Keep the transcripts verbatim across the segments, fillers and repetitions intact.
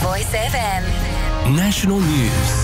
Voice F M. National News.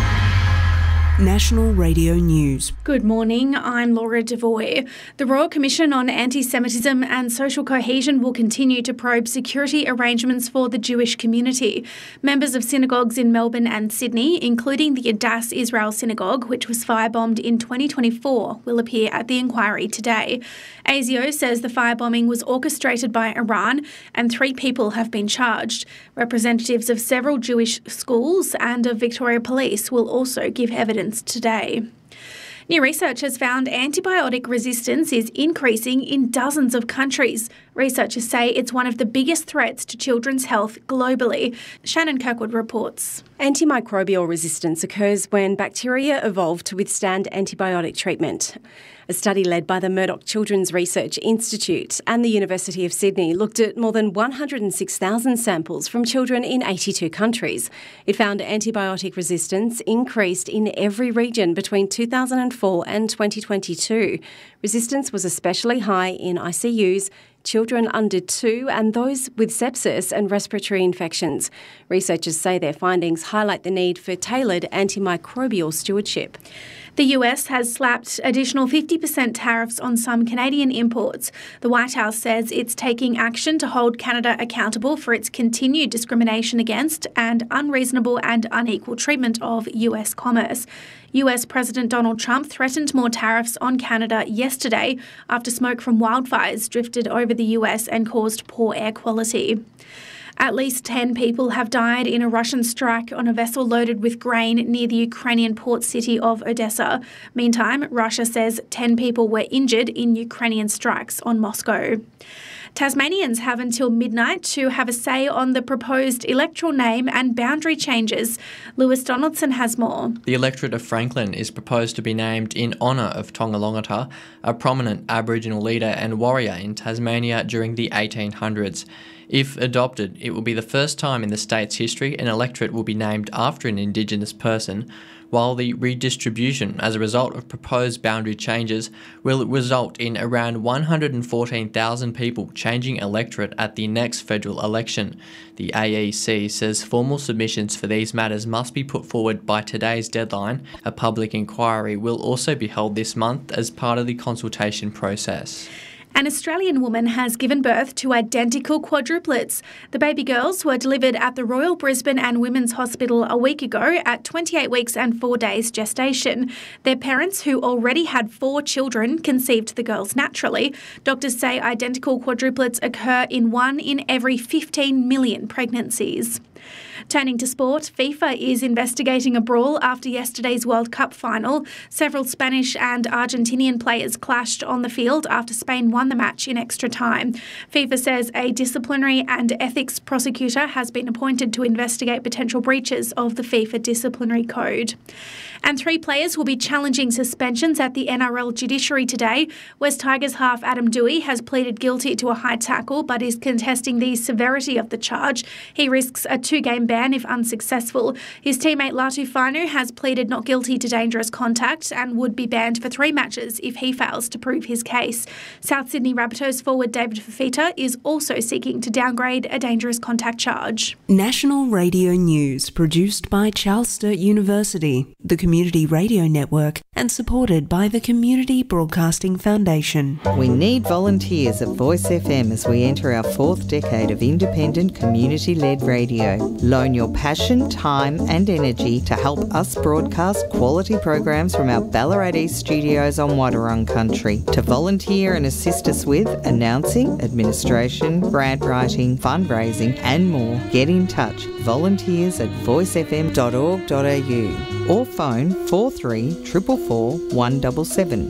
National Radio News. Good morning, I'm Laura Devoy. The Royal Commission on Anti-Semitism and Social Cohesion will continue to probe security arrangements for the Jewish community. Members of synagogues in Melbourne and Sydney, including the Adass Israel Synagogue, which was firebombed in twenty twenty-four, will appear at the inquiry today. A S I O says the firebombing was orchestrated by Iran and three people have been charged. Representatives of several Jewish schools and of Victoria Police will also give evidence today. New research has found antibiotic resistance is increasing in dozens of countries. Researchers say it's one of the biggest threats to children's health globally. Shannon Kirkwood reports. Antimicrobial resistance occurs when bacteria evolve to withstand antibiotic treatment. A study led by the Murdoch Children's Research Institute and the University of Sydney looked at more than one hundred six thousand samples from children in eighty-two countries. It found antibiotic resistance increased in every region between two thousand four and twenty twenty-two. Resistance was especially high in I C Us, children under two and those with sepsis and respiratory infections. Researchers say their findings highlight the need for tailored antimicrobial stewardship. The U S has slapped additional fifty percent tariffs on some Canadian imports. The White House says it's taking action to hold Canada accountable for its continued discrimination against and unreasonable and unequal treatment of U S commerce. U S President Donald Trump threatened more tariffs on Canada yesterday after smoke from wildfires drifted over the U S and caused poor air quality. At least ten people have died in a Russian strike on a vessel loaded with grain near the Ukrainian port city of Odessa. Meantime, Russia says ten people were injured in Ukrainian strikes on Moscow. Tasmanians have until midnight to have a say on the proposed electoral name and boundary changes. Lewis Donaldson has more. The electorate of Franklin is proposed to be named in honour of Tonga-Longata, a prominent Aboriginal leader and warrior in Tasmania during the eighteen hundreds. If adopted, it will be the first time in the state's history an electorate will be named after an Indigenous person, while the redistribution as a result of proposed boundary changes will result in around one hundred fourteen thousand people changing electorate at the next federal election. The A E C says formal submissions for these matters must be put forward by today's deadline. A public inquiry will also be held this month as part of the consultation process. An Australian woman has given birth to identical quadruplets. The baby girls were delivered at the Royal Brisbane and Women's Hospital a week ago at twenty-eight weeks and four days gestation. Their parents, who already had four children, conceived the girls naturally. Doctors say identical quadruplets occur in one in every fifteen million pregnancies. Turning to sport, FIFA is investigating a brawl after yesterday's World Cup final. Several Spanish and Argentinian players clashed on the field after Spain won the match in extra time. FIFA says a disciplinary and ethics prosecutor has been appointed to investigate potential breaches of the FIFA disciplinary code. And three players will be challenging suspensions at the N R L judiciary today. West Tigers half Adam Doueihi has pleaded guilty to a high tackle but is contesting the severity of the charge. He risks a two-game ban if unsuccessful. His teammate Latu Fanu has pleaded not guilty to dangerous contact and would be banned for three matches if he fails to prove his case. South Sydney Rabbitohs forward David Fifita is also seeking to downgrade a dangerous contact charge. National Radio News, produced by Charles Sturt University, the Community Radio Network, and supported by the Community Broadcasting Foundation. We need volunteers at Voice F M as we enter our fourth decade of independent, community-led radio. Loan your passion, time and energy to help us broadcast quality programs from our Ballarat East studios on Wadawurrung country. To volunteer and assist us with announcing, administration, grant writing, fundraising and more, get in touch. Volunteers at voice f m dot org dot a u or phone four three four four four one seven seven.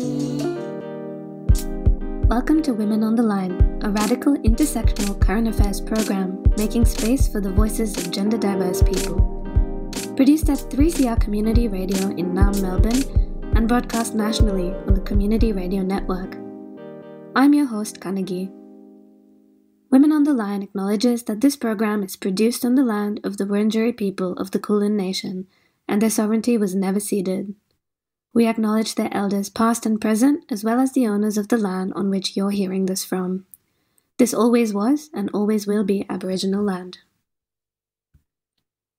Welcome to Women on the Line, a radical intersectional current affairs program making space for the voices of gender diverse people. Produced at three C R Community Radio in Naarm, Melbourne, and broadcast nationally on the Community Radio Network. I'm your host, Kanagi. Women on the Line acknowledges that this program is produced on the land of the Wurundjeri people of the Kulin Nation, and their sovereignty was never ceded. We acknowledge their elders past and present, as well as the owners of the land on which you're hearing this from. This always was and always will be Aboriginal land.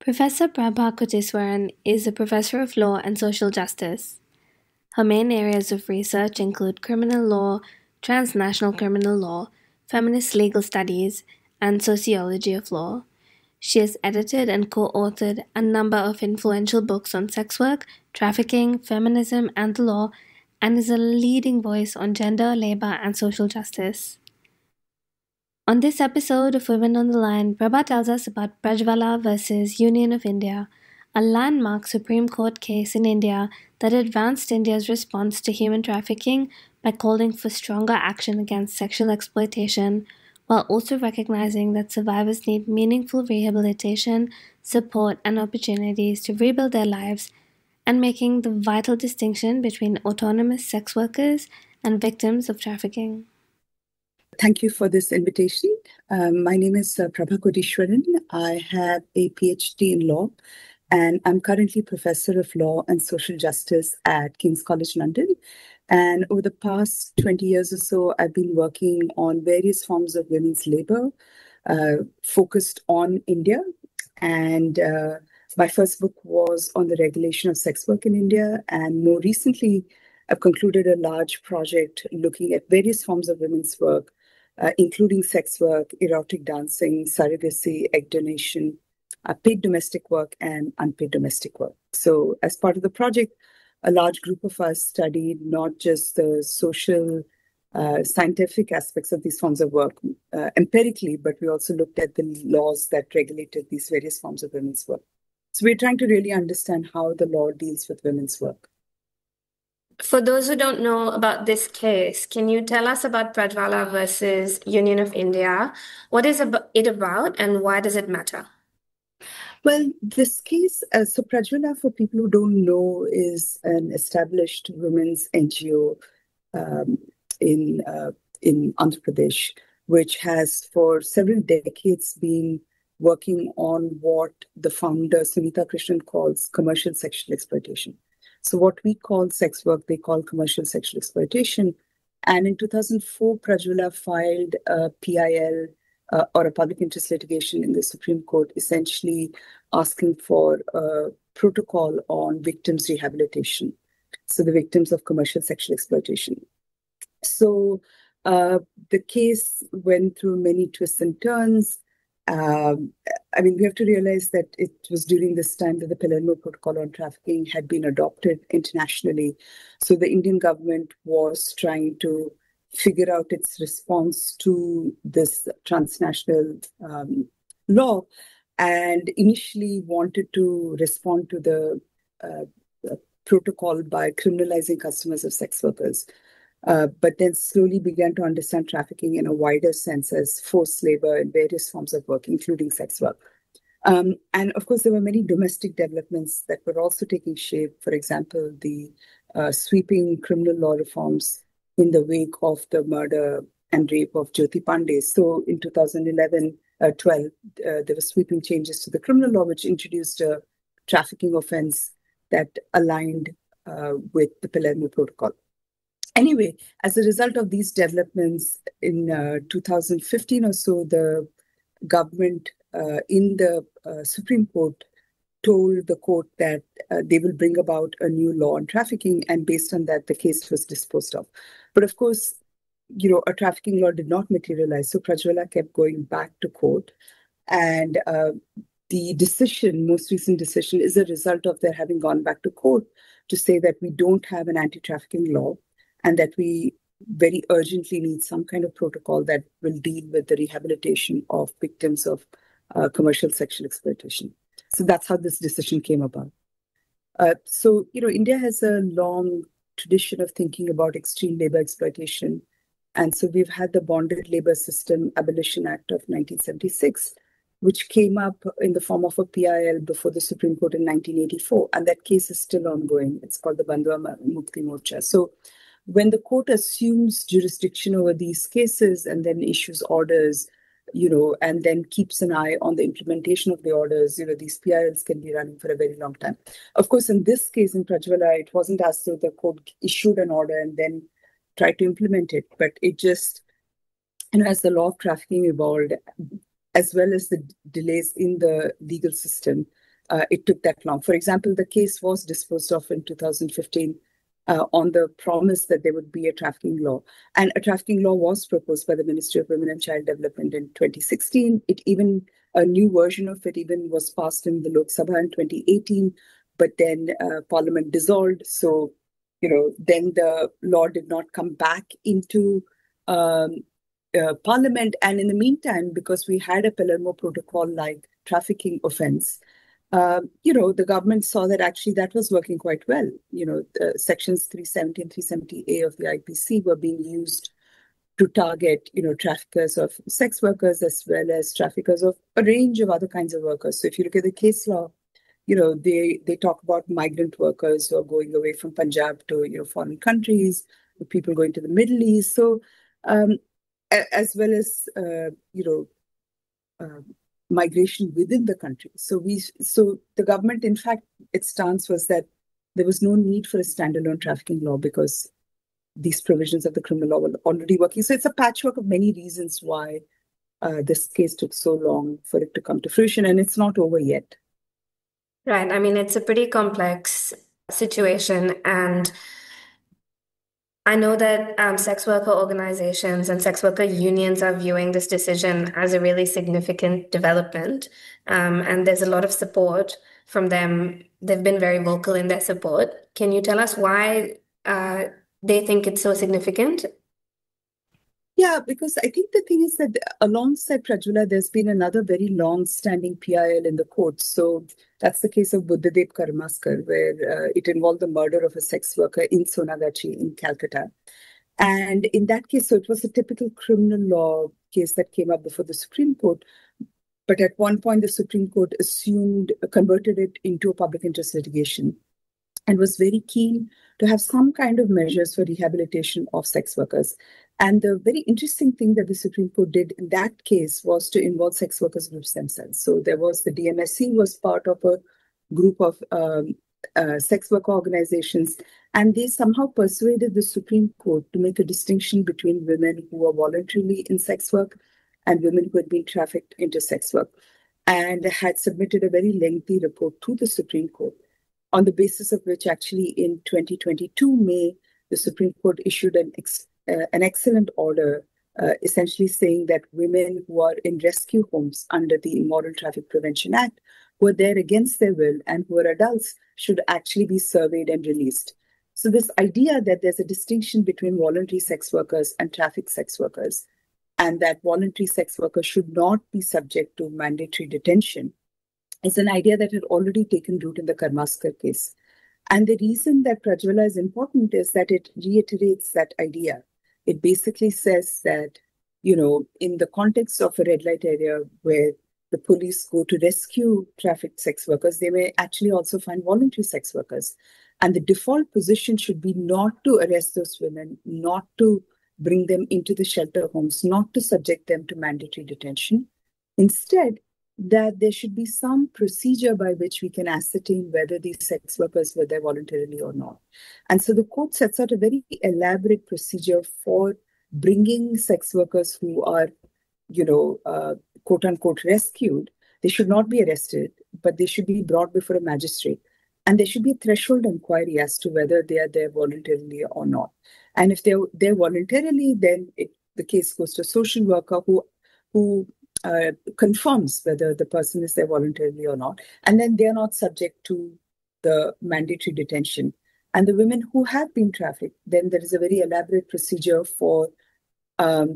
Professor Prabha Koteswaran is a professor of law and social justice. Her main areas of research include criminal law, transnational criminal law, feminist legal studies, and sociology of law. She has edited and co-authored a number of influential books on sex work, trafficking, feminism, and the law, and is a leading voice on gender, labor, and social justice. On this episode of Women on the Line, Prabha tells us about Prajwala versus Union of India, a landmark Supreme Court case in India that advanced India's response to human trafficking by calling for stronger action against sexual exploitation, while also recognizing that survivors need meaningful rehabilitation, support, and opportunities to rebuild their lives, and making the vital distinction between autonomous sex workers and victims of trafficking. Thank you for this invitation. Um, my name is uh, Prabha Koteswaran. I have a PhD in law, and I'm currently Professor of Law and Social Justice at King's College London. And over the past twenty years or so, I've been working on various forms of women's labor, uh, focused on India. And uh, my first book was on the regulation of sex work in India. And more recently, I've concluded a large project looking at various forms of women's work, Uh, including sex work, erotic dancing, surrogacy, egg donation, uh, paid domestic work, and unpaid domestic work. So as part of the project, a large group of us studied not just the social, uh, scientific aspects of these forms of work uh, empirically, but we also looked at the laws that regulated these various forms of women's work. So we're trying to really understand how the law deals with women's work. For those who don't know about this case, can you tell us about Prajwala versus Union of India? What is it about and why does it matter? Well, this case, uh, so Prajwala, for people who don't know, is an established women's N G O um, in, uh, in Andhra Pradesh, which has for several decades been working on what the founder, Sunita Krishnan, calls commercial sexual exploitation. So what we call sex work, they call commercial sexual exploitation. And in two thousand four, Prajwala filed a P I L uh, or a public interest litigation in the Supreme Court, essentially asking for a protocol on victims' rehabilitation. So the victims of commercial sexual exploitation. So uh, the case went through many twists and turns. Um, I mean, we have to realize that it was during this time that the Palermo Protocol on Trafficking had been adopted internationally. So the Indian government was trying to figure out its response to this transnational um, law, and initially wanted to respond to the uh, protocol by criminalizing customers of sex workers. Uh, but then slowly began to understand trafficking in a wider sense as forced labor in various forms of work, including sex work. Um, and of course, there were many domestic developments that were also taking shape. For example, the uh, sweeping criminal law reforms in the wake of the murder and rape of Jyoti Pandey. So in two thousand eleven, twelve, uh, there were sweeping changes to the criminal law, which introduced a trafficking offense that aligned uh, with the Palermo Protocol. Anyway, as a result of these developments, in uh, two thousand fifteen or so, the government uh, in the uh, Supreme Court told the court that uh, they will bring about a new law on trafficking, and based on that, the case was disposed of. But of course, you know, a trafficking law did not materialize, so Prajwala kept going back to court, and uh, the decision, most recent decision, is a result of their having gone back to court to say that we don't have an anti-trafficking law, and that we very urgently need some kind of protocol that will deal with the rehabilitation of victims of uh, commercial sexual exploitation. So that's how this decision came about. Uh, so, you know, India has a long tradition of thinking about extreme labor exploitation. And so we've had the Bonded Labor System Abolition Act of nineteen seventy-six, which came up in the form of a P I L before the Supreme Court in nineteen eighty-four. And that case is still ongoing. It's called the Bandhua Mukti Morcha. So when the court assumes jurisdiction over these cases and then issues orders, you know, and then keeps an eye on the implementation of the orders, you know, these P I Ls can be running for a very long time. Of course, in this case, in Prajwala, it wasn't as though the court issued an order and then tried to implement it, but it just, you know, as the law of trafficking evolved, as well as the delays in the legal system, uh, it took that long. For example, the case was disposed of in two thousand fifteen uh, on the promise that there would be a trafficking law. And a trafficking law was proposed by the Ministry of Women and Child Development in twenty sixteen. It even, a new version of it even was passed in the Lok Sabha in twenty eighteen, but then uh, Parliament dissolved. So, you know, then the law did not come back into um, uh, Parliament. And in the meantime, because we had a Palermo Protocol-like trafficking offense, uh, you know, the government saw that actually that was working quite well. You know, uh, sections three seventy and three seventy A of the I P C were being used to target, you know, traffickers of sex workers as well as traffickers of a range of other kinds of workers. So if you look at the case law, you know, they, they talk about migrant workers who are going away from Punjab to, you know, foreign countries, people going to the Middle East. So, um, as well as, uh, you know, uh, migration within the country. So we, so the government, in fact, its stance was that there was no need for a standalone trafficking law because these provisions of the criminal law were already working. So it's a patchwork of many reasons why uh, this case took so long for it to come to fruition, and it's not over yet. Right. I mean, it's a pretty complex situation, and I know that um, sex worker organizations and sex worker unions are viewing this decision as a really significant development. Um, and there's a lot of support from them. They've been very vocal in their support. Can you tell us why uh, they think it's so significant? Yeah, because I think the thing is that alongside Prajwala, there's been another very long-standing P I L in the courts. So that's the case of Buddhadev Karmaskar, where uh, it involved the murder of a sex worker in Sonagachi in Calcutta. And in that case, so it was a typical criminal law case that came up before the Supreme Court. But at one point, the Supreme Court assumed, converted it into a public interest litigation and was very keen to have some kind of measures for rehabilitation of sex workers. And the very interesting thing that the Supreme Court did in that case was to involve sex workers groups themselves. So there was the D M S C was part of a group of um, uh, sex worker organizations, and they somehow persuaded the Supreme Court to make a distinction between women who were voluntarily in sex work and women who had been trafficked into sex work, and had submitted a very lengthy report to the Supreme Court, on the basis of which actually in twenty twenty-two May, the Supreme Court issued an ex- uh, an excellent order uh, essentially saying that women who are in rescue homes under the Immoral Traffic Prevention Act, who are there against their will and who are adults, should actually be surveyed and released. So this idea that there's a distinction between voluntary sex workers and trafficked sex workers, and that voluntary sex workers should not be subject to mandatory detention, is an idea that had already taken root in the Karmaskar case. And the reason that Prajwala is important is that it reiterates that idea. It basically says that, you know, in the context of a red light area where the police go to rescue trafficked sex workers, they may actually also find voluntary sex workers. And the default position should be not to arrest those women, not to bring them into the shelter homes, not to subject them to mandatory detention. Instead, that there should be some procedure by which we can ascertain whether these sex workers were there voluntarily or not. And so the court sets out a very elaborate procedure for bringing sex workers who are, you know, uh, quote unquote rescued. They should not be arrested, but they should be brought before a magistrate. And there should be a threshold inquiry as to whether they are there voluntarily or not. And if they're there voluntarily, then it, the case goes to a social worker who, who Uh, confirms whether the person is there voluntarily or not. And then they're not subject to the mandatory detention. And the women who have been trafficked, then there is a very elaborate procedure for, um,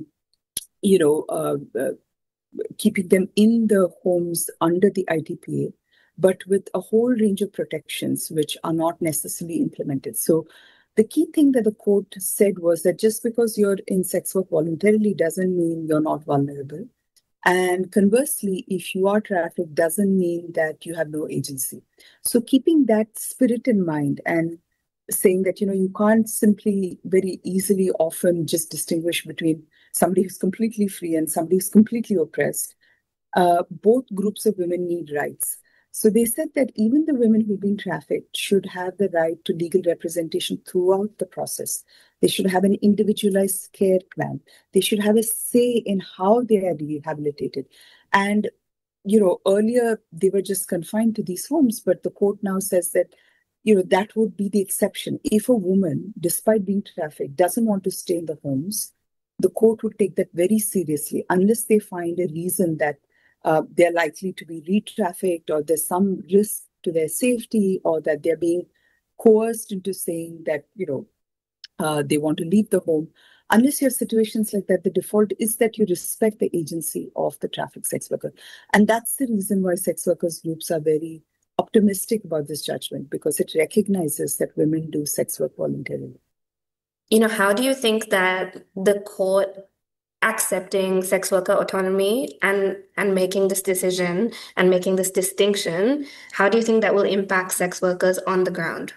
you know, uh, uh, keeping them in the homes under the I T P A, but with a whole range of protections which are not necessarily implemented. So the key thing that the court said was that just because you're in sex work voluntarily doesn't mean you're not vulnerable. And conversely, if you are trafficked, doesn't mean that you have no agency. So keeping that spirit in mind and saying that, you know, you can't simply very easily often just distinguish between somebody who's completely free and somebody who's completely oppressed. Uh, both groups of women need rights. So they said that even the women who've been trafficked should have the right to legal representation throughout the process. They should have an individualized care plan. They should have a say in how they are rehabilitated. And you know, earlier they were just confined to these homes, but the court now says that, you know, that would be the exception. If a woman, despite being trafficked, doesn't want to stay in the homes, the court would take that very seriously unless they find a reason that uh, they're likely to be re-trafficked or there's some risk to their safety or that they're being coerced into saying that, you know, uh, they want to leave the home. Unless you have situations like that, the default is that you respect the agency of the trafficked sex worker. And that's the reason why sex workers groups are very optimistic about this judgment, because it recognizes that women do sex work voluntarily. You know, how do you think that the court accepting sex worker autonomy and, and making this decision and making this distinction, how do you think that will impact sex workers on the ground?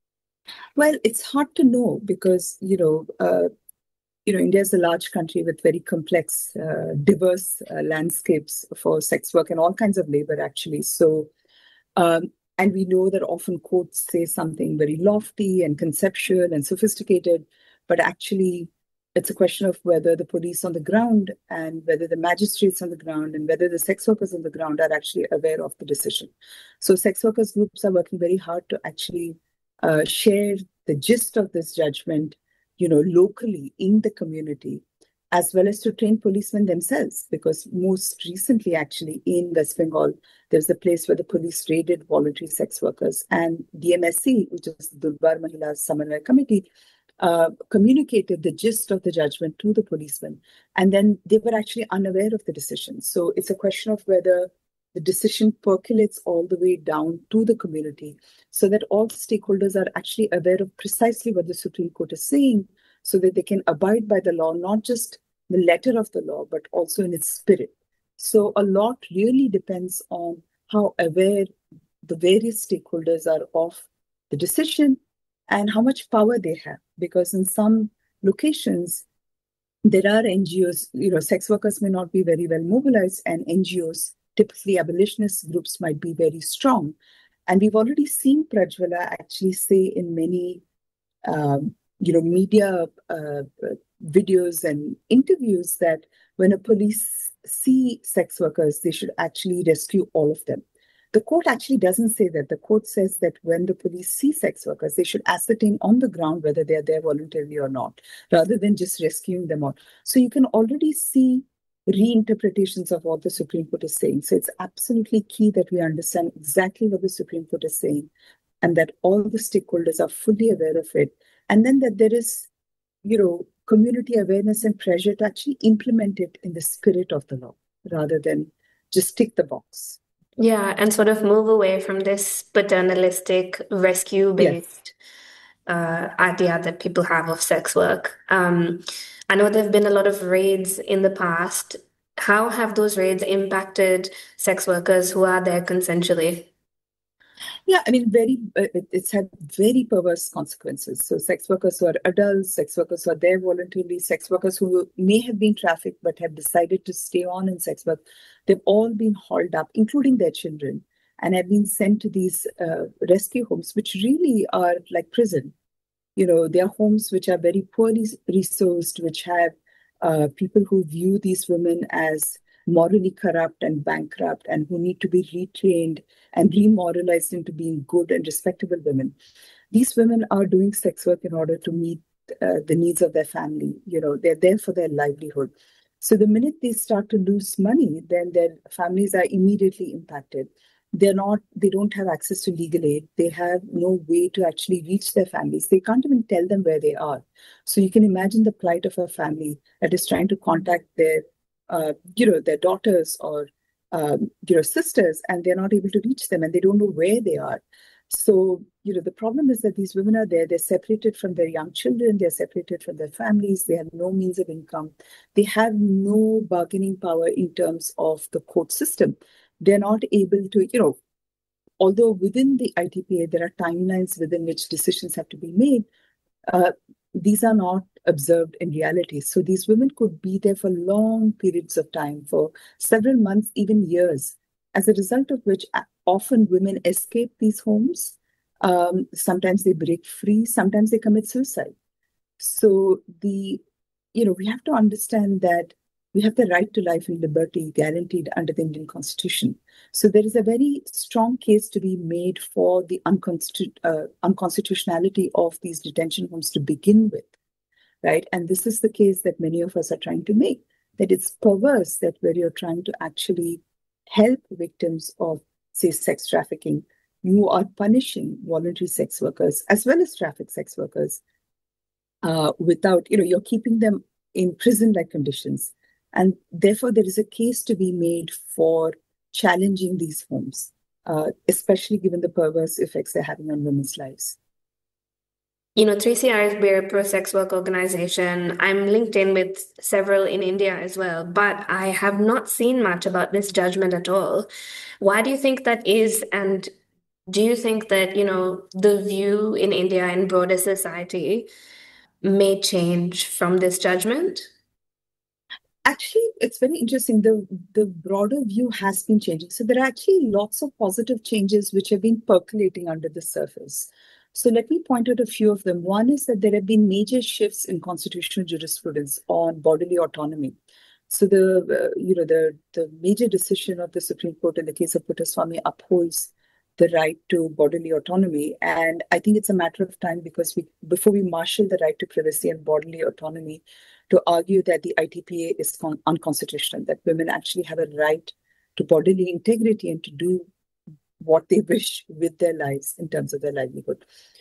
Well, it's hard to know because, you know, uh, you know, India is a large country with very complex, uh, diverse uh, landscapes for sex work and all kinds of labor, actually. So, um, and we know that often courts say something very lofty and conceptual and sophisticated, but actually it's a question of whether the police on the ground and whether the magistrates on the ground and whether the sex workers on the ground are actually aware of the decision. So sex workers groups are working very hard to actually uh, share the gist of this judgment, you know, locally in the community, as well as to train policemen themselves. Because most recently, actually, in West Bengal, there's a place where the police raided voluntary sex workers, and D M S C, which is the Durbar Mahila Samanvay Committee, uh, communicated the gist of the judgment to the policemen, and then they were actually unaware of the decision. So it's a question of whether the decision percolates all the way down to the community so that all stakeholders are actually aware of precisely what the Supreme Court is saying so that they can abide by the law, not just the letter of the law, but also in its spirit. So a lot really depends on how aware the various stakeholders are of the decision and how much power they have. Because in some locations, there are N G Os, you know, sex workers may not be very well mobilized, and N G Os, typically abolitionist groups, might be very strong. And we've already seen Prajwala actually say in many, um, you know, media uh, videos and interviews that when a police see sex workers, they should actually rescue all of them. The court actually doesn't say that. The court says that when the police see sex workers, they should ascertain on the ground whether they're there voluntarily or not, rather than just rescuing them all. So you can already see reinterpretations of what the Supreme Court is saying. So it's absolutely key that we understand exactly what the Supreme Court is saying and that all the stakeholders are fully aware of it. And then that there is, you know, community awareness and pressure to actually implement it in the spirit of the law rather than just tick the box. Yeah, and sort of move away from this paternalistic, rescue-based yes. uh, idea that people have of sex work. Um, I know there have been a lot of raids in the past. How have those raids impacted sex workers who are there consensually? Yeah, I mean, very. Uh, it's had very perverse consequences. So sex workers who are adults, sex workers who are there voluntarily, sex workers who may have been trafficked but have decided to stay on in sex work, they've all been hauled up, including their children, and have been sent to these uh, rescue homes, which really are like prison. You know, they are homes which are very poorly resourced, which have uh, people who view these women as morally corrupt and bankrupt and who need to be retrained and remoralized into being good and respectable women. These women are doing sex work in order to meet uh, the needs of their family. You know, they're there for their livelihood. So the minute they start to lose money, then their families are immediately impacted. They're not, they don't have access to legal aid. They have no way to actually reach their families. They can't even tell them where they are. So you can imagine the plight of a family that is trying to contact their, uh, you know, their daughters or, um, you know, sisters, and they're not able to reach them and they don't know where they are. So, you know, the problem is that these women are there. They're separated from their young children. They're separated from their families. They have no means of income. They have no bargaining power in terms of the court system. They're not able to, you know, although within the I T P A, there are timelines within which decisions have to be made, uh, these are not observed in reality. So these women could be there for long periods of time, for several months, even years, as a result of which often women escape these homes. Um, sometimes they break free, sometimes they commit suicide. So the, you know, we have to understand that we have the right to life and liberty guaranteed under the Indian Constitution. So there is a very strong case to be made for the unconstitu- uh, unconstitutionality of these detention homes to begin with, right? And this is the case that many of us are trying to make, that it's perverse that where you're trying to actually help victims of, say, sex trafficking, you are punishing voluntary sex workers as well as trafficked sex workers uh, without, you know, you're keeping them in prison-like conditions. And therefore, there is a case to be made for challenging these homes, uh, especially given the perverse effects they're having on women's lives. You know, three C R, we're a pro-sex work organization. I'm linked in with several in India as well, but I have not seen much about this judgment at all. Why do you think that is? And do you think that, you know, the view in India and broader society may change from this judgment? Actually, it's very interesting. The, the broader view has been changing. So there are actually lots of positive changes which have been percolating under the surface. So let me point out a few of them. One is that there have been major shifts in constitutional jurisprudence on bodily autonomy. So the uh, you know the the major decision of the Supreme Court in the case of Puttaswamy upholds the right to bodily autonomy, and I think it's a matter of time because we before we marshal the right to privacy and bodily autonomy, to argue that the I T P A is con- unconstitutional, that women actually have a right to bodily integrity and to do what they wish with their lives in terms of their livelihood.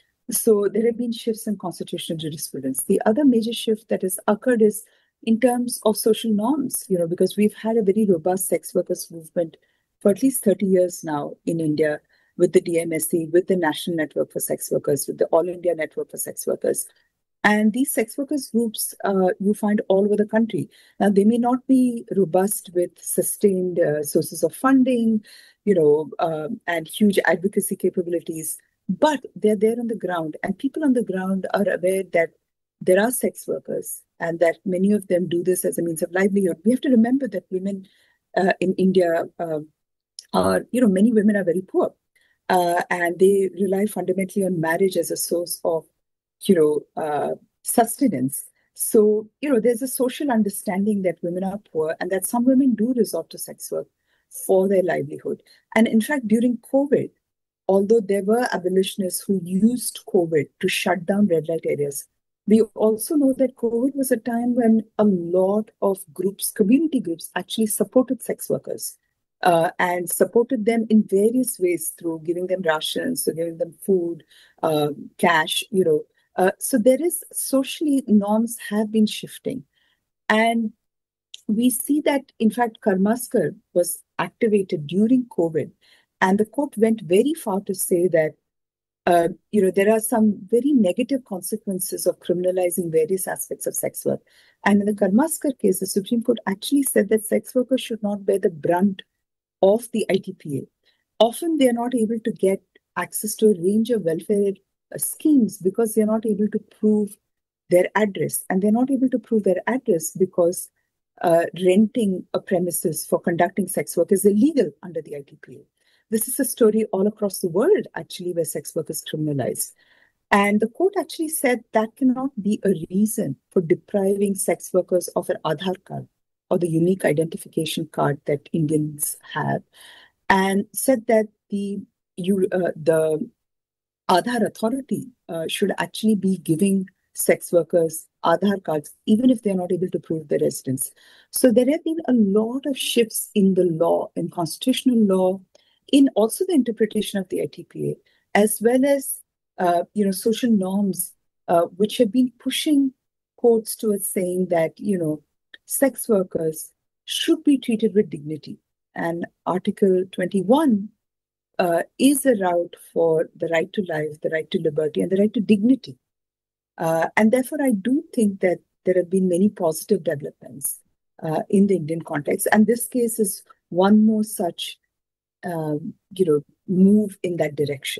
So there have been shifts in constitutional jurisprudence. The other major shift that has occurred is in terms of social norms, you know, because we've had a very robust sex workers movement for at least thirty years now in India with the D M S C, with the National Network for Sex Workers, with the All India Network for Sex Workers. And these sex workers groups uh, you find all over the country. Now, they may not be robust with sustained uh, sources of funding, you know, um, and huge advocacy capabilities, but they're there on the ground. And people on the ground are aware that there are sex workers and that many of them do this as a means of livelihood. We have to remember that women uh, in India uh, are, you know, many women are very poor uh, and they rely fundamentally on marriage as a source of you know, uh, sustenance. So, you know, there's a social understanding that women are poor and that some women do resort to sex work for their livelihood. And in fact, during COVID, although there were abolitionists who used COVID to shut down red light areas, we also know that COVID was a time when a lot of groups, community groups, actually supported sex workers uh, and supported them in various ways through giving them rations, so giving them food, uh, cash, you know, Uh, so there is socially norms have been shifting. And we see that, in fact, Karmaskar was activated during COVID. And the court went very far to say that, uh, you know, there are some very negative consequences of criminalizing various aspects of sex work. And in the Karmaskar case, the Supreme Court actually said that sex workers should not bear the brunt of the I T P A. Often they are not able to get access to a range of welfare schemes because they're not able to prove their address. And they're not able to prove their address because uh, renting a premises for conducting sex work is illegal under the I T P A. This is a story all across the world, actually, where sex work is criminalized. And the court actually said that cannot be a reason for depriving sex workers of an Aadhaar card or the unique identification card that Indians have, and said that the you, uh, the Aadhaar authority uh, should actually be giving sex workers Aadhaar cards, even if they're not able to prove their residence. So there have been a lot of shifts in the law, in constitutional law, in also the interpretation of the I T P A, as well as uh, you know social norms, uh, which have been pushing courts towards saying that you know sex workers should be treated with dignity. And Article twenty-one Uh, is a route for the right to life, the right to liberty, and the right to dignity. Uh, and therefore, I do think that there have been many positive developments uh, in the Indian context. And this case is one more such, um, you know, move in that direction.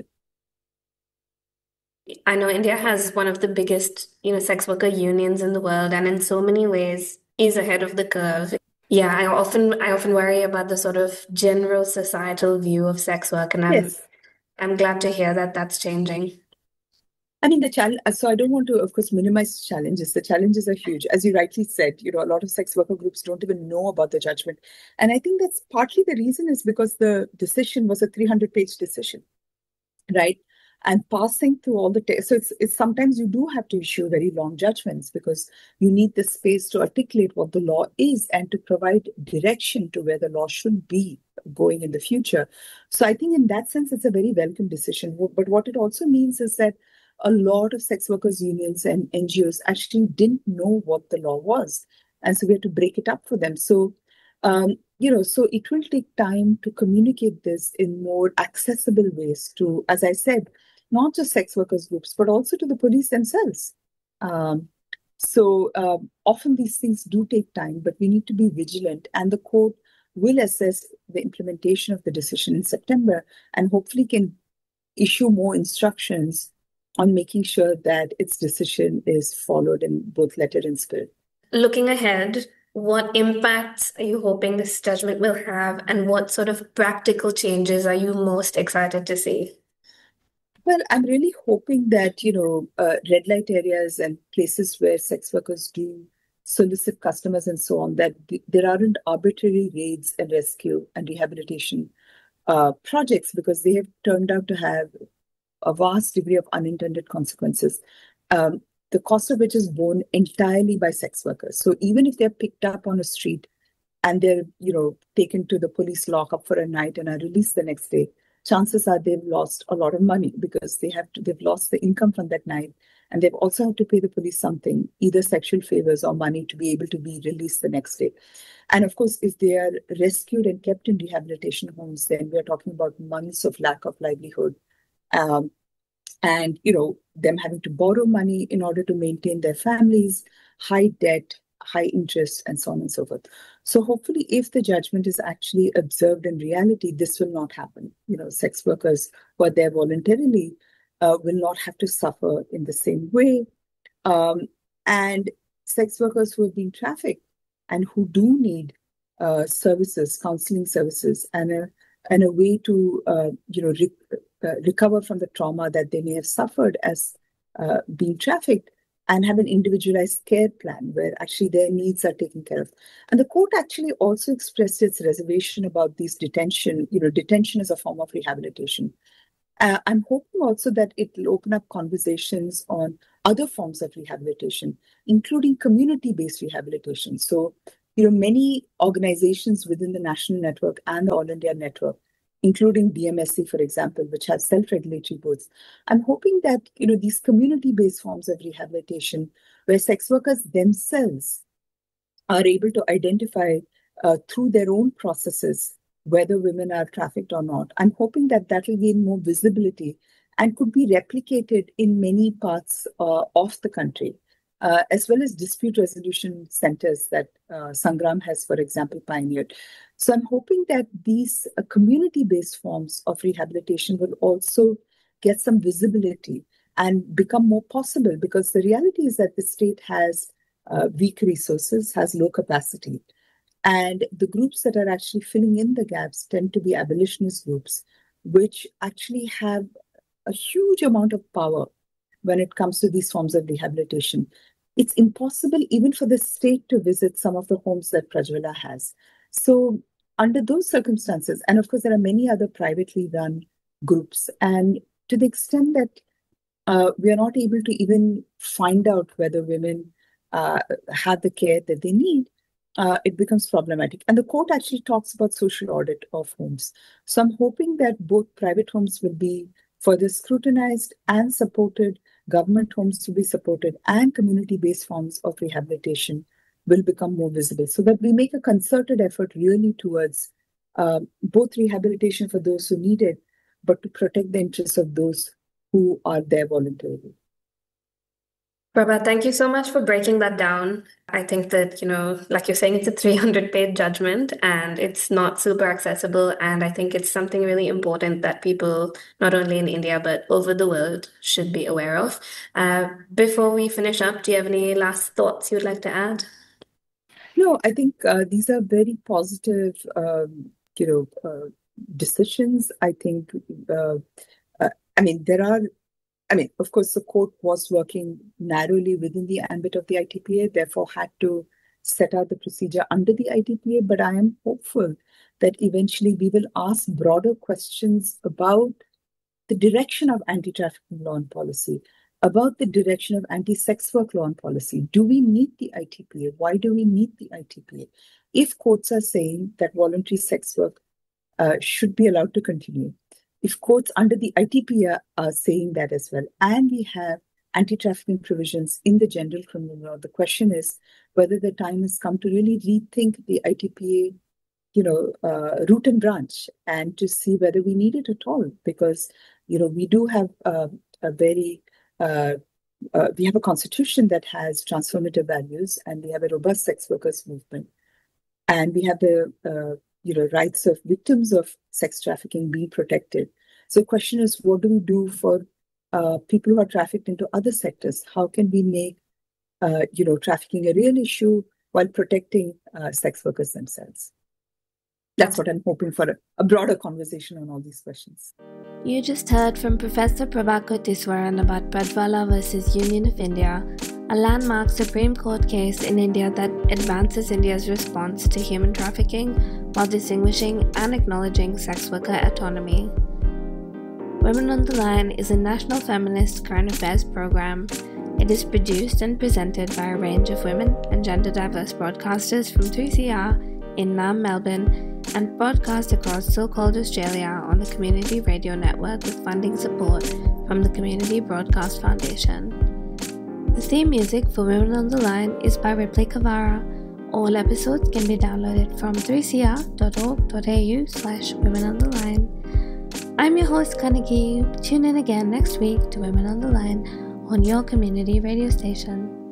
I know India has one of the biggest, you know, sex worker unions in the world, and in so many ways is ahead of the curve. Yeah, I often I often worry about the sort of general societal view of sex work, and I'm Yes. I'm glad to hear that that's changing. I mean, the challenge, so I don't want to, of course, minimize challenges. The challenges are huge. As you rightly said, you know, a lot of sex worker groups don't even know about the judgment. And I think that's partly the reason is because the decision was a three hundred page decision, right? And passing through all the, te- so it's, it's sometimes you do have to issue very long judgments because you need the space to articulate what the law is and to provide direction to where the law should be going in the future. So I think in that sense, it's a very welcome decision. But what it also means is that a lot of sex workers unions and N G Os actually didn't know what the law was. And so we had to break it up for them. So, um, you know, so it will take time to communicate this in more accessible ways to, as I said, not just sex workers groups, but also to the police themselves. Um, so um, often these things do take time, but we need to be vigilant. And the court will assess the implementation of the decision in September and hopefully can issue more instructions on making sure that its decision is followed in both letter and spirit. Looking ahead, what impacts are you hoping this judgment will have, and what sort of practical changes are you most excited to see? Well, I'm really hoping that, you know, uh, red light areas and places where sex workers do solicit customers and so on, that th- there aren't arbitrary raids and rescue and rehabilitation uh, projects, because they have turned out to have a vast degree of unintended consequences, um, the cost of which is borne entirely by sex workers. So even if they're picked up on a street and they're, you know, taken to the police lockup for a night and are released the next day, chances are they've lost a lot of money because they have to, they've lost the income from that night. And they've also had to pay the police something, either sexual favors or money, to be able to be released the next day. And of course, if they are rescued and kept in rehabilitation homes, then we're talking about months of lack of livelihood. Um, and, you know, them having to borrow money in order to maintain their families, high debt, high interest, and so on and so forth. So hopefully, if the judgment is actually observed in reality, this will not happen. You know, sex workers who are there voluntarily uh, will not have to suffer in the same way. Um, and sex workers who have been trafficked and who do need uh, services, counseling services, and a and a way to, uh, you know, re- uh, recover from the trauma that they may have suffered as uh, being trafficked, and have an individualized care plan where actually their needs are taken care of. And the court actually also expressed its reservation about these detention, you know, detention as a form of rehabilitation. Uh, I'm hoping also that it will open up conversations on other forms of rehabilitation, including community-based rehabilitation. So, you know, many organizations within the national network and the All India network, including D M S C, for example, which have self-regulatory boards. I'm hoping that, you know, these community-based forms of rehabilitation, where sex workers themselves are able to identify uh, through their own processes whether women are trafficked or not. I'm hoping that that will gain more visibility and could be replicated in many parts uh, of the country, uh, as well as dispute resolution centers that uh, Sangram has, for example, pioneered. So I'm hoping that these uh, community-based forms of rehabilitation will also get some visibility and become more possible, because the reality is that the state has uh, weak resources, has low capacity. And the groups that are actually filling in the gaps tend to be abolitionist groups, which actually have a huge amount of power when it comes to these forms of rehabilitation. It's impossible even for the state to visit some of the homes that Prajwala has. So under those circumstances, and of course, there are many other privately run groups, and to the extent that uh, we are not able to even find out whether women uh, have the care that they need, Uh, it becomes problematic. And the court actually talks about social audit of homes. So I'm hoping that both private homes will be further scrutinized and supported, government homes to be supported, and community-based forms of rehabilitation will become more visible, so that we make a concerted effort really towards uh, both rehabilitation for those who need it, but to protect the interests of those who are there voluntarily. Prabha, thank you so much for breaking that down. I think that, you know, like you're saying, it's a three hundred page judgment and it's not super accessible. And I think it's something really important that people, not only in India, but over the world, should be aware of. Uh, before we finish up, do you have any last thoughts you'd like to add? No, I think uh, these are very positive, um, you know, uh, decisions. I think, uh, uh, I mean, there are I mean, of course, the court was working narrowly within the ambit of the I T P A, therefore had to set out the procedure under the I T P A. But I am hopeful that eventually we will ask broader questions about the direction of anti-trafficking law and policy, about the direction of anti-sex work law and policy. Do we need the I T P A? Why do we need the I T P A? If courts are saying that voluntary sex work uh, should be allowed to continue, if courts under the I T P A are saying that as well, and we have anti-trafficking provisions in the general criminal law, the question is whether the time has come to really rethink the I T P A, you know, uh, root and branch, and to see whether we need it at all. Because, you know, we do have uh, a very, uh, uh, we have a constitution that has transformative values, and we have a robust sex workers movement. And we have the, uh, you know, rights of victims of sex trafficking being protected. So the question is, what do we do for uh, people who are trafficked into other sectors? How can we make, uh, you know, trafficking a real issue while protecting uh, sex workers themselves? That's what I'm hoping for, a, a broader conversation on all these questions. You just heard from Professor Prabhakar Tiswaran about Pradwala versus Union of India, a landmark Supreme Court case in India that advances India's response to human trafficking while distinguishing and acknowledging sex worker autonomy. Women on the Line is a national feminist current affairs program. It is produced and presented by a range of women and gender diverse broadcasters from three C R in Naarm, Melbourne, and broadcast across so-called Australia on the Community Radio Network with funding support from the Community Broadcast Foundation. The theme music for Women on the Line is by Ripley Kavara. All episodes can be downloaded from three c r dot org dot a u slash women on the line. I'm your host Kaniki. Tune in again next week to Women on the Line on your community radio station.